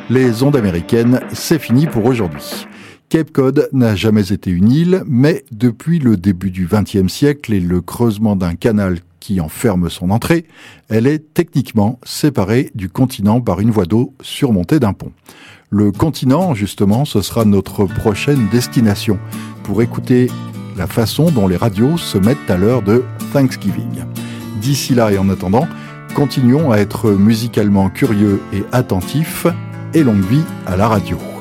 Les ondes américaines, c'est fini pour aujourd'hui. Cape Cod n'a jamais été une île, mais depuis le début du XXe siècle et le creusement d'un canal qui en ferme son entrée, elle est techniquement séparée du continent par une voie d'eau surmontée d'un pont. Le continent, justement, ce sera notre prochaine destination pour écouter la façon dont les radios se mettent à l'heure de Thanksgiving. D'ici là et en attendant, continuons à être musicalement curieux et attentifs et longue vie à la radio.